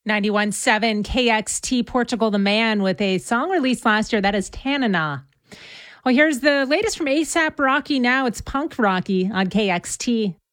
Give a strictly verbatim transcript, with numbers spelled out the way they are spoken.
ninety-one point seven K X T, Portugal the Man, with a song released last year. That is Tanana. Well, here's the latest from A$AP Rocky now. It's Punk Rocky on K X T.